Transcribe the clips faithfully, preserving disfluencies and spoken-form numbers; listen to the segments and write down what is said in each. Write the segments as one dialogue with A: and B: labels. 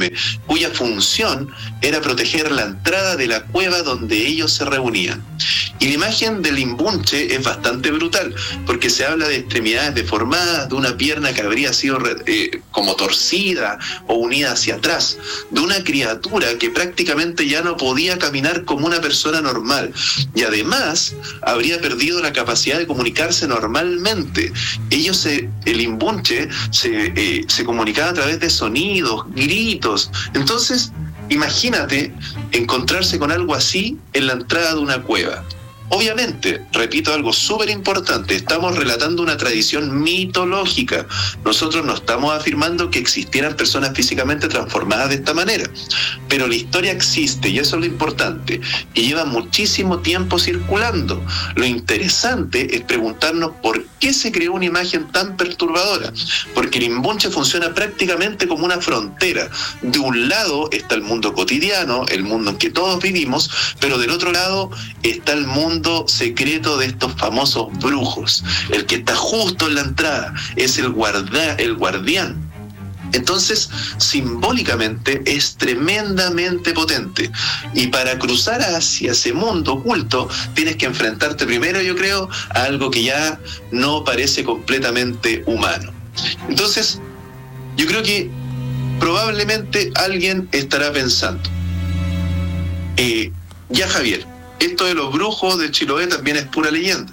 A: enorme, cuya función era proteger la entrada de la cueva donde ellos se reunían. Y la imagen del Imbunche es bastante brutal, porque se habla de extremidades deformadas, de una pierna que habría sido eh, como torcida o unida hacia atrás, de una criatura que prácticamente ya no podía caminar como una persona normal, y además habría perdido la capacidad de comunicarse normalmente. Ellos, se, el Imbunche, se, eh, se comunicaba a través de sonidos, gritos. Entonces, imagínate encontrarse con algo así en la entrada de una cueva. Obviamente, repito algo súper importante, estamos relatando una tradición mitológica. Nosotros no estamos afirmando que existieran personas físicamente transformadas de esta manera, pero la historia existe y eso es lo importante, y lleva muchísimo tiempo circulando. Lo interesante es preguntarnos por qué se creó una imagen tan perturbadora, porque el Imbunche funciona prácticamente como una frontera. De un lado está el mundo cotidiano, el mundo en que todos vivimos, pero del otro lado está el mundo secreto de estos famosos brujos. El que está justo en la entrada es el guarda, el guardián. Entonces, simbólicamente es tremendamente potente. Y para cruzar hacia ese mundo oculto, tienes que enfrentarte primero, yo creo, a algo que ya no parece completamente humano. Entonces, yo creo que probablemente alguien estará pensando, eh, ya Javier, esto de los brujos de Chiloé también es pura leyenda.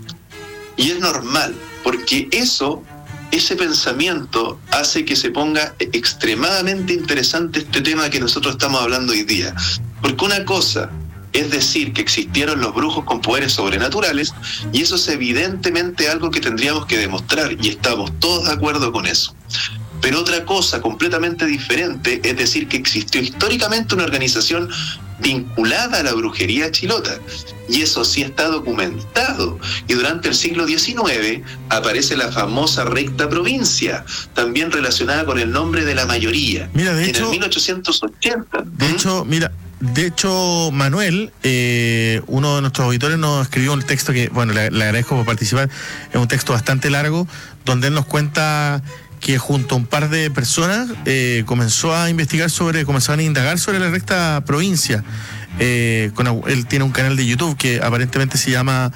A: Y es normal, porque eso, ese pensamiento hace que se ponga extremadamente interesante este tema que nosotros estamos hablando hoy día. Porque una cosa es decir que existieron los brujos con poderes sobrenaturales, y eso es evidentemente algo que tendríamos que demostrar, y estamos todos de acuerdo con eso. Pero otra cosa completamente diferente es decir que existió históricamente una organización vinculada a la brujería chilota, y eso sí está documentado. Y durante el siglo diecinueve aparece la famosa recta provincia, también relacionada con el nombre de la mayoría.
B: Mira, de
A: en
B: hecho,
A: el mil ochocientos ochenta.
B: De ¿Mm? hecho, mira, de hecho, Manuel, eh, uno de nuestros auditores, nos escribió un texto que, bueno, le, le agradezco por participar. Es un texto bastante largo, donde él nos cuenta que junto a un par de personas eh, comenzó a investigar sobre, comenzaron a indagar sobre la recta provincia. Eh, con, él tiene un canal de YouTube que aparentemente se llama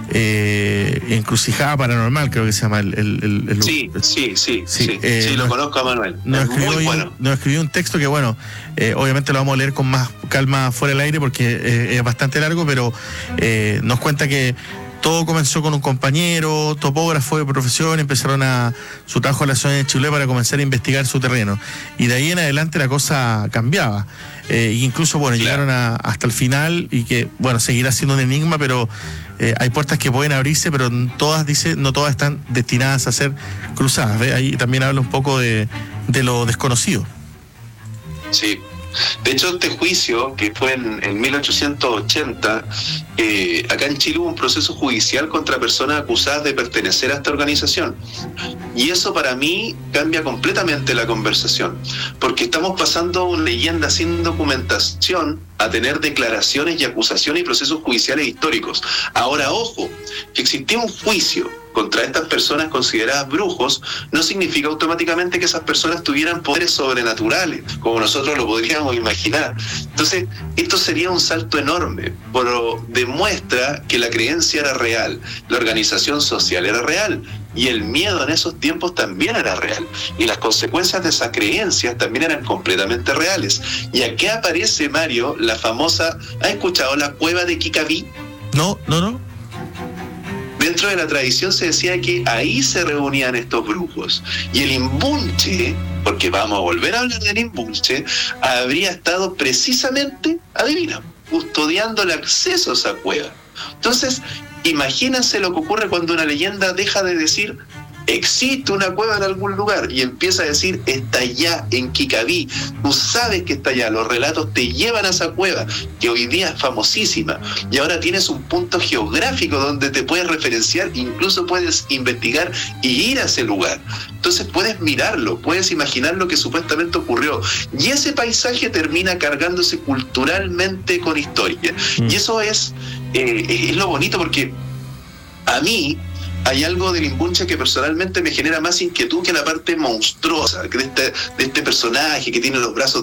B: eh, Encrucijada Paranormal, creo que se llama el... el, el, el
A: sí, sí, sí, sí, sí,
B: eh,
A: sí, lo
B: nos,
A: conozco a Manuel.
B: Nos escribió,
A: muy bueno.
B: Nos escribió un texto que, bueno, eh, obviamente lo vamos a leer con más calma fuera del aire porque eh, es bastante largo, pero eh, nos cuenta que todo comenzó con un compañero, topógrafo de profesión, empezaron a su trabajo en la zona de Chiloé para comenzar a investigar su terreno. Y de ahí en adelante la cosa cambiaba. Eh, incluso, bueno, claro, llegaron a, hasta el final y que, bueno, seguirá siendo un enigma, pero eh, hay puertas que pueden abrirse, pero todas, dice, no todas están destinadas a ser cruzadas. ¿Ve? Ahí también habla un poco de, de lo desconocido.
A: Sí. De hecho, este juicio, que fue en, en mil ochocientos ochenta, eh, acá en Chile hubo un proceso judicial contra personas acusadas de pertenecer a esta organización. Y eso para mí cambia completamente la conversación, porque estamos pasando a una leyenda sin documentación a tener declaraciones y acusaciones y procesos judiciales históricos. Ahora, ojo, que existía un juicio contra estas personas consideradas brujos no significa automáticamente que esas personas tuvieran poderes sobrenaturales, como nosotros lo podríamos imaginar. Entonces, esto sería un salto enorme, pero demuestra que la creencia era real, la organización social era real, y el miedo en esos tiempos también era real, y las consecuencias de esas creencias también eran completamente reales. Y aquí aparece, Mario, la famosa, ¿has escuchado la cueva de Kikaví?
B: No, no, no.
A: Dentro de la tradición se decía que ahí se reunían estos brujos, y el Imbunche, porque vamos a volver a hablar del Imbunche, habría estado precisamente, adivina, custodiando el acceso a esa cueva. Entonces, imagínense lo que ocurre cuando una leyenda deja de decir existe una cueva en algún lugar y empieza a decir está allá en Kikaví. Tú sabes que está allá, los relatos te llevan a esa cueva que hoy día es famosísima, y ahora tienes un punto geográfico donde te puedes referenciar, incluso puedes investigar y ir a ese lugar. Entonces puedes mirarlo, puedes imaginar lo que supuestamente ocurrió, y ese paisaje termina cargándose culturalmente con historia. Mm. Y eso es, eh, es lo bonito, porque a mí hay algo del Imbunche que personalmente me genera más inquietud que la parte monstruosa, que de este, de este personaje que tiene los brazos